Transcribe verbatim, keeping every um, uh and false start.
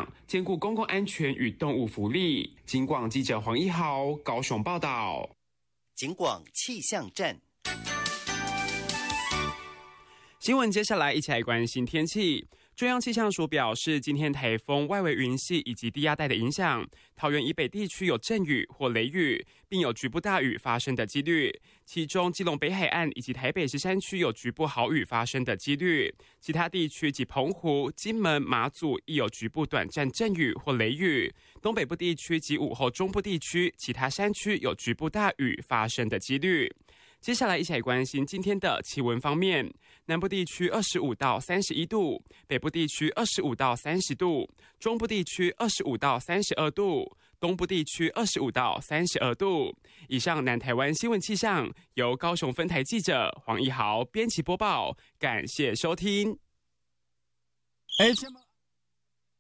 向，兼顾公共安全与动物福利。警广记者黄一豪高雄报道。 警广气象站。 新闻接下来一起来关心天气。中央气象署表示，今天台风外围云系以及低压带的影响，桃园以北地区有阵雨或雷雨，并有局部大雨发生的几率。其中，基隆北海岸以及台北市山区有局部豪雨发生的几率，其他地区及澎湖、金门、马祖亦有局部短暂阵雨或雷雨。东北部地区及午后中部地区，其他山区有局部大雨发生的几率。接下来一起来关心今天的气温方面，南部地区二十五到三十一度，北部地区二十五到三十度，中部地区二十五到三十二度，东部地区二十五到三十二度。以上南台湾新闻气象由高雄分台记者黄一豪编辑播报，感谢收听。 哎，